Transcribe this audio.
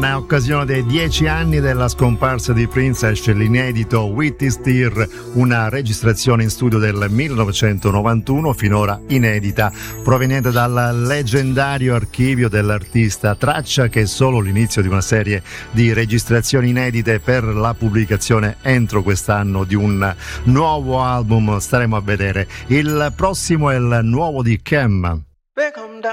occasione dei 10 anni della scomparsa di Prince esce l'inedito Witty Steer, una registrazione in studio del 1991 finora inedita, proveniente dal leggendario archivio dell'artista, traccia che è solo l'inizio di una serie di registrazioni inedite per la pubblicazione entro quest'anno di un nuovo album. Staremo a vedere. Il prossimo è il nuovo di Kem.